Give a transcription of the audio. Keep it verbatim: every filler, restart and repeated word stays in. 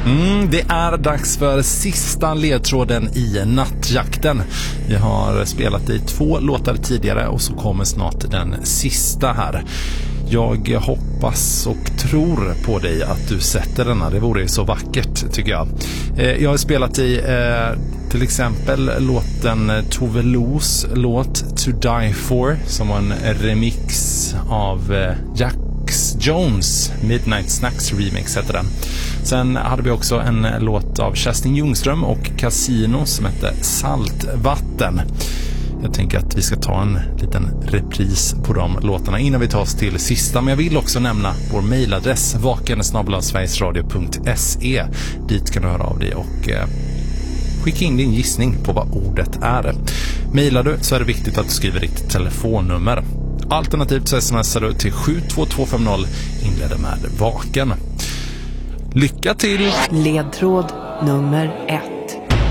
Mm, det är dags för sista ledtråden i nattjakten. Vi har spelat i två låtar tidigare och så kommer snart den sista här. Jag hoppas och tror på dig att du sätter denna. Det vore ju så vackert, tycker jag. Eh, jag har spelat i eh, till exempel låten Tove Los låt To Die For, som var en remix av eh, Jax Jones. Midnight Snacks remix heter den. Sen hade vi också en låt av Kerstin Ljungström och Casino som heter Saltvatten. Jag tänker att vi ska ta en liten repris på de låtarna innan vi tar oss till sista. Men jag vill också nämna vår mejladress vaken snabel-a sverigesradio punkt se. Dit kan du höra av dig och eh, skicka in din gissning på vad ordet är. Mejlar du så är det viktigt att du skriver ditt telefonnummer. Alternativt så smsar du till sju två två fem noll, inleder med vaken. Lycka till! Ledtråd nummer ett.